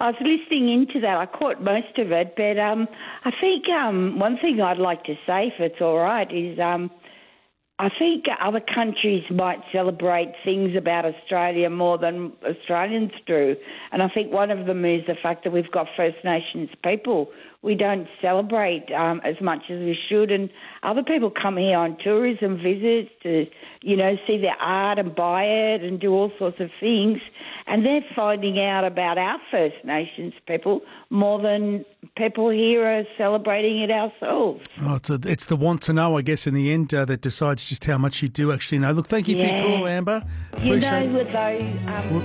I was listening into that. I caught most of it, but I think one thing I'd like to say, if it's all right, is I think other countries might celebrate things about Australia more than Australians do. And I think one of them is the fact that we've got First Nations people. We don't celebrate as much as we should. And other people come here on tourism visits to, see their art and buy it and do all sorts of things. And they're finding out about our First Nations people more than people here are celebrating it ourselves. Oh, it's the want to know, I guess, in the end that decides just how much you do actually know. Look, thank you for your call, Amber. Appreciate it.